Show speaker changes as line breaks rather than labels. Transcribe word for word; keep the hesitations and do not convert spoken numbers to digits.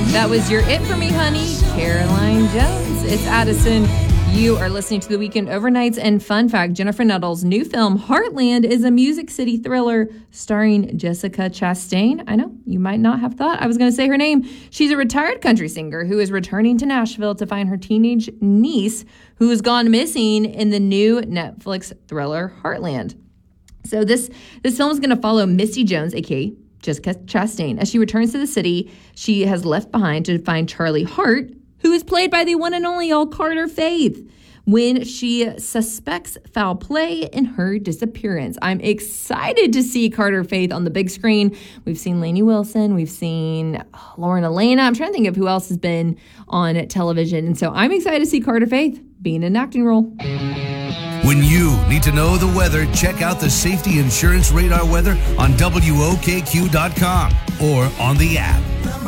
That was your It For Me, Honey, Caroline Jones. It's Addison. You are listening to The Weekend Overnights. And fun fact, Jennifer Nettles' new film, Heartland, is a Music City thriller starring Jessica Chastain. I know, you might not have thought I was going to say her name. She's a retired country singer who is returning to Nashville to find her teenage niece who has gone missing in the new Netflix thriller, Heartland. So this, this film is going to follow Misty Jones, a k a. Jessica Chastain. As she returns to the city she has left behind to find Charlie Hart, who is played by the one and only old Carter Faith, when she suspects foul play in her disappearance. I'm excited to see Carter Faith on the big screen. We've seen Lainey Wilson. We've seen Lauren Elena. I'm trying to think of who else has been on television. And so I'm excited to see Carter Faith being in an acting role.
When you need to know the weather, check out the Safety Insurance Radar weather on W O K Q dot com or on the app.